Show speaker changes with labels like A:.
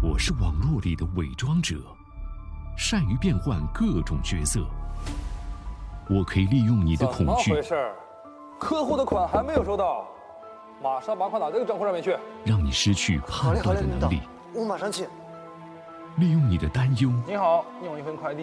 A: 我是网络里的伪装者，善于变换各种角色。我可以利用你的恐惧。
B: 怎么回事？客户的款还没有收到，马上把款打这个账户上面去。
A: 让你失去判断的能力。
C: 我马上去。
A: 利用你的担忧。
B: 你好，你有一份快递。